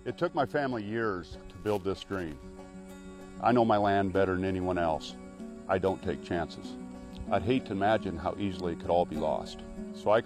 It took my family years to build this dream. I know my land better than anyone else. I don't take chances. I'd hate to imagine how easily it could all be lost. So I